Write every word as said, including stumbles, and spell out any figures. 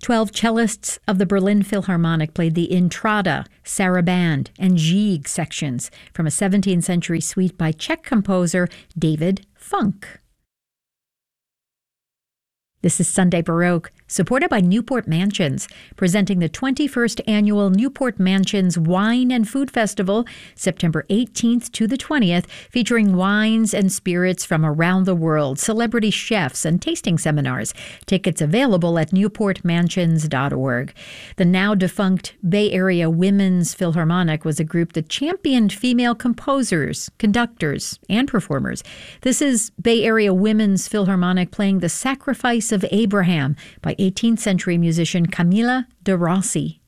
Twelve cellists of the Berlin Philharmonic played the Intrada, Sarabande, and Gigue sections from a seventeenth century suite by Czech composer David Funk. This is Sunday Baroque, supported by Newport Mansions, presenting the twenty-first Annual Newport Mansions Wine and Food Festival, September eighteenth to the twentieth, featuring wines and spirits from around the world, celebrity chefs, and tasting seminars. Tickets available at newport mansions dot org. The now-defunct Bay Area Women's Philharmonic was a group that championed female composers, conductors, and performers. This is Bay Area Women's Philharmonic playing The Sacrifice of Abraham by eighteenth century musician Camilla de Rossi.